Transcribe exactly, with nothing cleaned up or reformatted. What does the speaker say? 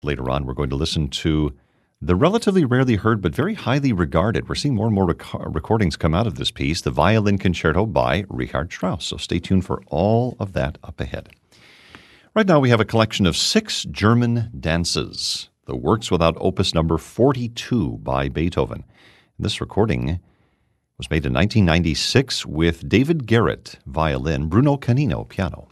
Later on, we're going to listen to the relatively rarely heard but very highly regarded. We're seeing more and more rec- recordings come out of this piece, the Violin Concerto by Richard Strauss. So stay tuned for all of that up ahead. Right now, we have a collection of six German dances, the works without opus number forty-two by Beethoven. This recording was made in nineteen ninety-six with David Garrett, violin, Bruno Canino, piano.